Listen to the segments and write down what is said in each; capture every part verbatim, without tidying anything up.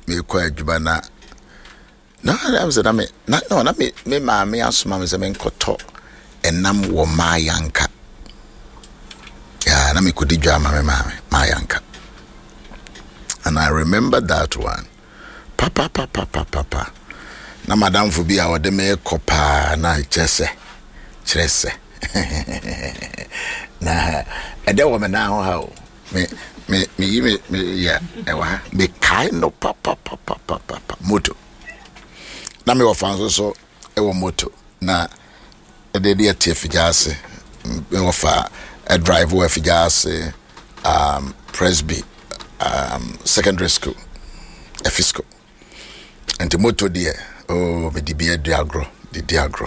me kɔ adwuma na na am say na me na no na me me ma me asoma me say me nkɔtɔ enam wo ma yanka ya na me kodi dwa ma me ma ma yanka. And I remember that one. Papa papa papa papa na madam fo bi a wode me kopa na chese chese na ede wo me na ho ha me me me me, me yeah ewa me kai no papa papa papa papa moto na me wo fan so e wo moto na ede de tie fijase me wo fa a drive wo fijase um Presby um secondary school Efisco and the moto there oh me di bia diagro di diagro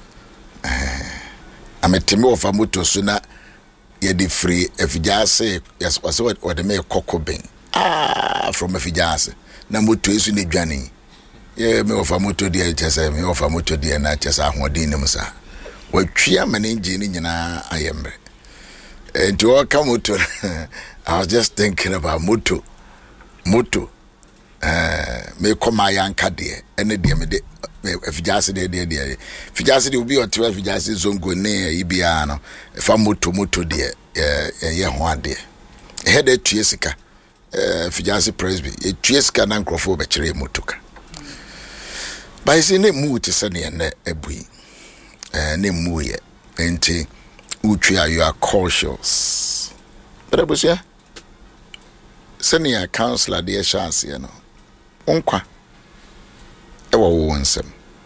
eh ametime of a moto so na ye di free efijase yes was what or the me kokobin ah from efijase na moto esu ne dwane ye me of a moto there chese me of a moto there na chese ahodin nim sa watwia mane engine nyina ayemre and to all come moto I was just thinking about moto moto eh me koma yanka de ene de me de efijase de de de efijase de obi o te efijase zongo ne ibia no fa moto moto de eh ye ho ade he de tuesika eh efijase Presby e tuesika na nkrofo be kire motoka by say ne mu te se ne na ebui eh ne mu ye enti utwa you are cautious but abusia senior counselor de chance you know onkwa ewo wo nsem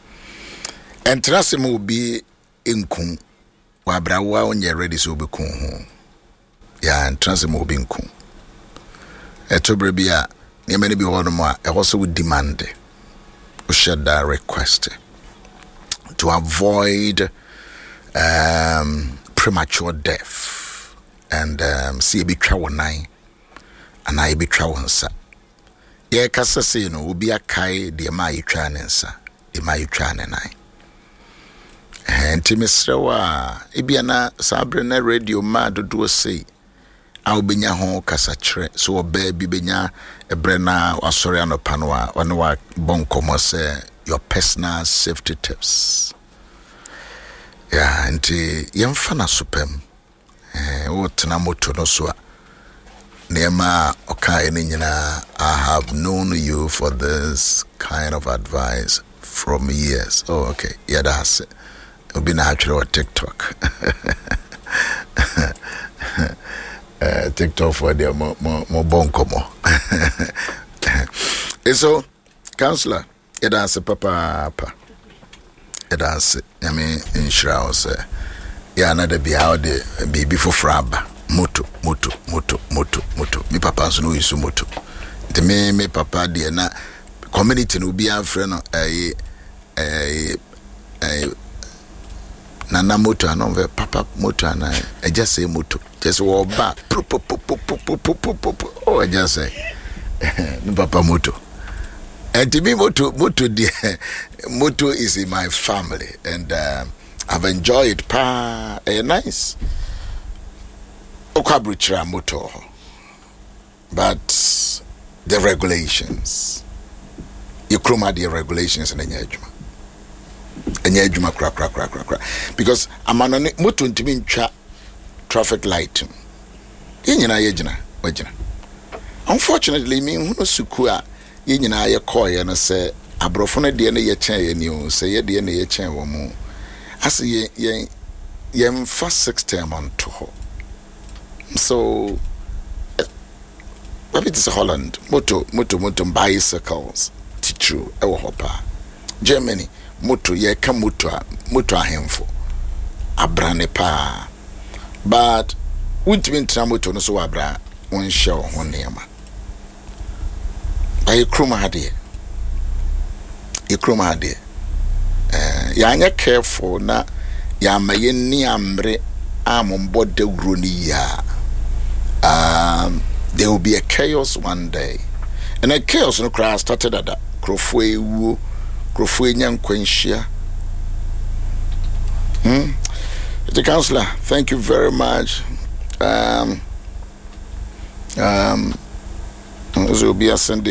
entrase mo bi enkun wa brawa onye ready so be kun ho ya entrase mo bi enkun etobre bi a ne many bi wono mo a e also would demand o should that request to avoid um premature death and um see a bit travel nine and I be travel sa ye kasa say no obi akai de ma yitwa ne nsa de ma yitwa ne nai enti mesrewa ebia na sabre na radio ma dodo say a obenya ho kasa kire so oba bi benya ebre na wasori anopa no a one wa bonkomo say your personal safety tips yeah enti yemfa na supem eh wotna moto no so a Nema okay nyina I have known you for this kind of advice from years. Oh okay, yeah that's it. Obi na actually on TikTok. uh, TikTok for the mo mo mo bonko mo. So counselor, yeah that's papa papa. Yeah that's it. I mean inshallah say yeah another be how the baby for fraba. Moto moto moto moto moto mi papa so no isu moto de me me papa de na community no bi afre no eh eh eh na na moto anove papa moto na I just say moto just wo ba oh I just say mi papa moto and to me moto moto de moto is in my family and uh, I've enjoyed pa eh nice Okabrichra motor, but the regulations, you chroma the regulations in the Nyajuma, and Nyajuma crack, crack, crack, crack, crack, because I'm on a motor to mean traffic light. Yina Yajina, Wajina. Unfortunately, me who knows Sukua, Yina Yakoy, and I say, Abrofona D N A chain, and you say, D N A chain or more. I say, ye, ye, first six term on to her. So, what is Holland? Moto, moto, moto, bicycles. Tichu, ewo hopa. Germany, moto, ye ka moto, moto ahemfo. Abrane pa. But, won't mean to moto no so abra, one show, one name. Aye, kruma hadi. Ye kruma hadi. Eh, ya careful na, ya maye ni ambre, amon bode gruni ya. Um, there will be a chaos one day, and a chaos no crash started at that. Crofwe wu, crofwe nyang kwenshia. Hmm. The counselor, thank you very much. Um. Um. This will be a Sunday.